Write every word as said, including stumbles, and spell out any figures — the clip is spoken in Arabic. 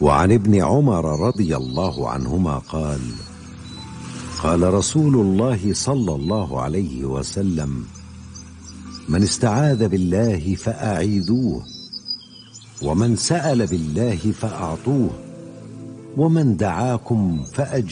وعن ابن عمر رضي الله عنهما قال: قال رسول الله صلى الله عليه وسلم: من استعاذ بالله فأعيذوه، ومن سأل بالله فأعطوه، ومن دعاكم فأجيبوه.